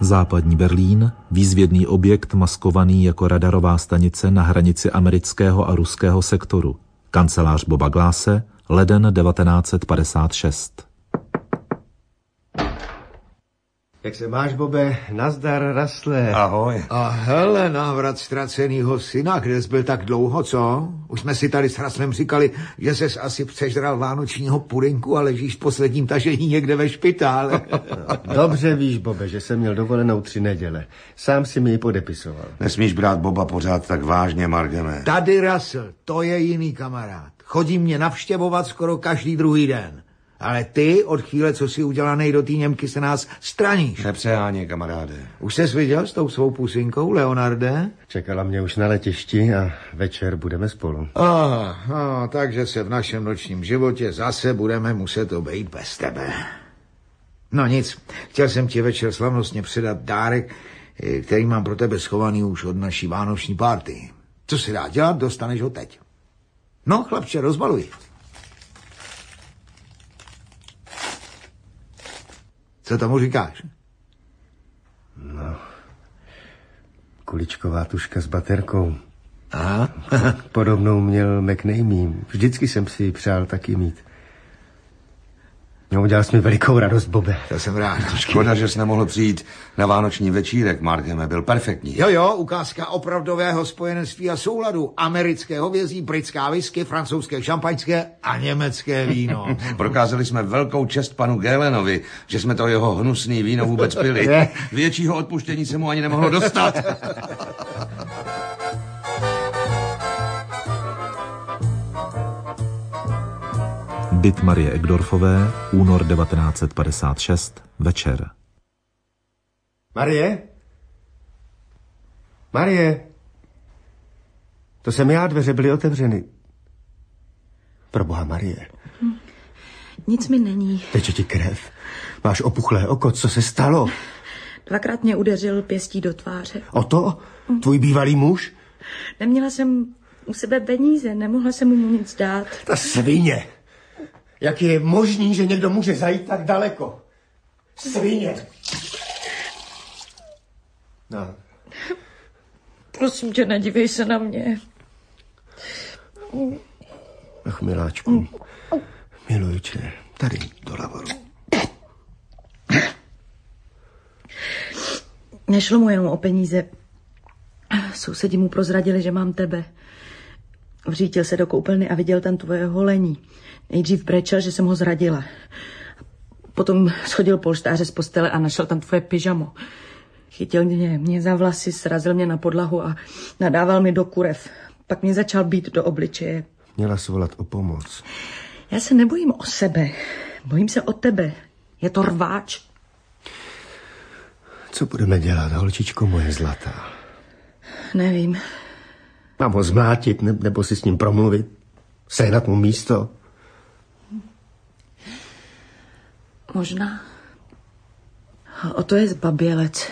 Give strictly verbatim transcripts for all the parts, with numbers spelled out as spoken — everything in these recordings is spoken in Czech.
Západní Berlín, výzvědný objekt maskovaný jako radarová stanice na hranici amerického a ruského sektoru. Kancelář Boba Glasse, leden devatenáct set padesát šest. Jak se máš, Bobe? Nazdar, Rasle. Ahoj. A hele, návrat ztracenýho syna, kde jsi byl tak dlouho, co? Už jsme si tady s Raslem říkali, že ses asi přežral vánočního pudinku a ležíš v posledním tažení někde ve špitále. Dobře víš, Bobe, že jsem měl dovolenou tři neděle. Sám si mi ji podepisoval. Nesmíš brát Boba pořád tak vážně, Margeme. Tady Russell, to je jiný kamarád. Chodí mě navštěvovat skoro každý druhý den. Ale ty od chvíle, co si udělanej do té Němky, se nás straníš. Nepřeháně, kamaráde. Už ses viděl s tou svou pusinkou, Leonarde? Čekala mě už na letišti a večer budeme spolu. Ah, ah, takže se v našem nočním životě zase budeme muset obejít bez tebe. No nic, chtěl jsem ti večer slavnostně předat dárek, který mám pro tebe schovaný už od naší vánoční party. Co se dá dělat, dostaneš ho teď. No, chlapče, rozbaluj. Co tomu říkáš? No, kuličková tuška s baterkou. Aha. Podobnou měl McNamee. Vždycky jsem si ji přál taky mít. No, udělal jsi mi velikou radost, Bobe. To jsem rád. Škoda, že jsi nemohl přijít na vánoční večírek, Margeme, byl perfektní. Jo, jo, ukázka opravdového spojenectví a souladu. Americké hovězí, britská whisky, francouzské šampaňské a německé víno. Prokázali jsme velkou čest panu Gélenovi, že jsme to jeho hnusný víno vůbec pili. Většího odpuštění se mu ani nemohlo dostat. Byt Marie Egdorfové, únor devatenáct set padesát šest, večer. Marie? Marie? To jsem já, dveře byly otevřeny. Proboha, Marie. Hm. Nic mi není. Teče ti krev. Máš opuchlé oko, co se stalo? Dvakrát mě udeřil pěstí do tváře. O to? Tvůj bývalý muž? Neměla jsem u sebe peníze, nemohla jsem mu nic dát. Ta svině. Jak je možný, že někdo může zajít tak daleko? Svině. No. Prosím tě, nedívej se na mě. Ach, miláčku, miluju tě. Tady, do lavoru. Nešlo mu jenom o peníze. Sousedi mu prozradili, že mám tebe. Vřítil se do koupelny a viděl tam tvoje holení. Nejdřív brečel, že jsem ho zradila. Potom schodil polštáře z postele a našel tam tvoje pyžamo. Chytil mě, mě za vlasy, srazil mě na podlahu a nadával mi do kurev. Pak mě začal bít do obličeje. Měla svolat o pomoc. Já se nebojím o sebe. Bojím se o tebe. Je to rváč. Co budeme dělat, holčičko moje zlatá? Nevím. Mám ho zmlátit, ne- nebo si s ním promluvit? Sehnat mu místo? Možná. O to je zbabělec.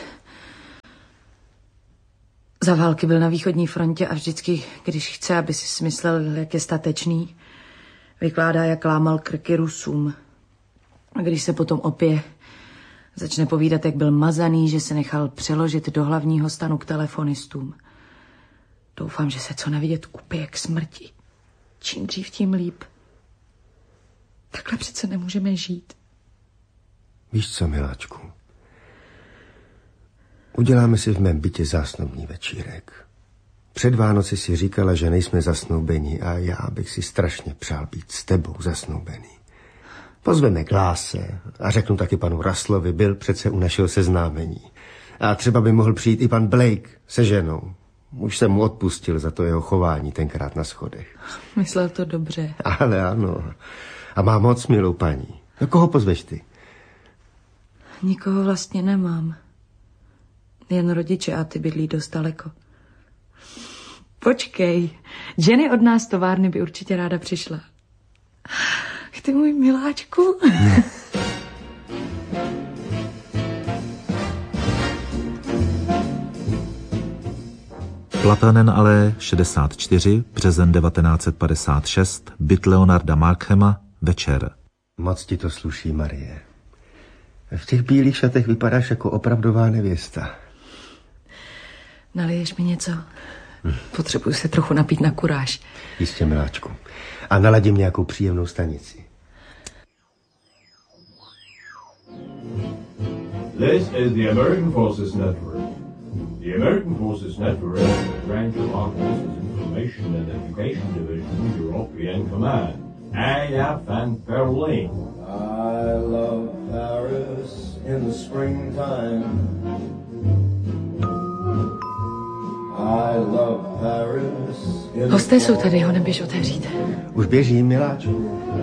Za války byl na východní frontě a vždycky, když chce, aby si smyslel, jak je statečný, vykládá, jak lámal krky Rusům. A když se potom opije, začne povídat, jak byl mazaný, že se nechal přeložit do hlavního stanu k telefonistům. Doufám, že se co nevidět upije k smrti. Čím dřív, tím líp. Takhle přece nemůžeme žít. Víš co, miláčku? Uděláme si v mém bytě zásnubní večírek. Před Vánoci si říkala, že nejsme zasnoubeni a já bych si strašně přál být s tebou zasnoubený. Pozveme Glasse a řeknu taky panu Russellovi, byl přece u našeho seznámení. A třeba by mohl přijít i pan Blake se ženou. Už jsem mu odpustil za to jeho chování tenkrát na schodech. Myslel to dobře. Ale ano. A má moc milou paní. No, koho pozveš ty? Nikoho vlastně nemám. Jen rodiče a ty bydlí dost daleko. Počkej, Jenny od nás továrny by určitě ráda přišla. Ty můj miláčku. Platanen Alé šedesát čtyři, březen devatenáct set padesát šest, byt Leonarda Markhema, večer. Moc ti to sluší, Marie. V těch bílých šatech vypadáš jako opravdová nevěsta. Naliješ mi něco? Potřebuji se trochu napít na kuráž. Jistě, miláčku. A naladím nějakou příjemnou stanici. This is the American Forces Network. The American Forces Network is a branch of our Forces Information and Education Division, European Command. I am Van Berlin. I love Paris in the springtime. I love Paris in the Hosté jsou tady, ho neběž otevřít. Už běžím, miláčku.